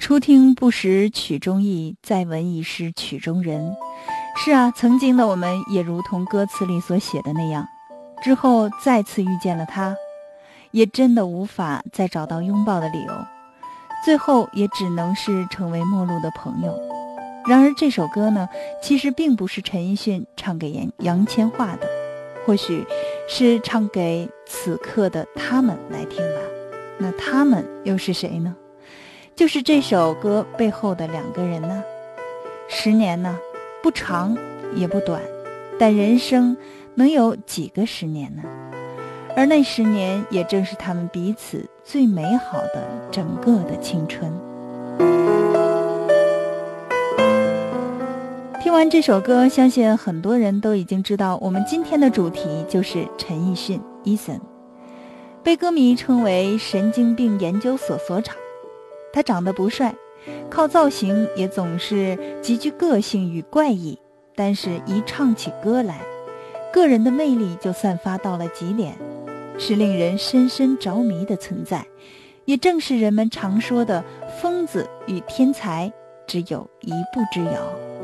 初听不识曲中意，再闻已是曲中人。是啊，曾经的我们也如同歌词里所写的那样，之后再次遇见了他，也真的无法再找到拥抱的理由，最后也只能是成为陌路的朋友。然而这首歌呢，其实并不是陈奕迅唱给杨千嬅的，或许是唱给此刻的他们来听吧。那他们又是谁呢？就是这首歌背后的两个人呢。10年呢，不长也不短，但人生能有几个10年呢？而那10年也正是他们彼此最美好的整个的青春。听完这首歌，相信很多人都已经知道我们今天的主题就是陈奕迅 Eason， 被歌迷称为神经病研究所所长。他长得不帅，靠造型也总是极具个性与怪异，但是一唱起歌来，个人的魅力就散发到了极点，是令人深深着迷的存在，也正是人们常说的疯子与天才只有一步之遥。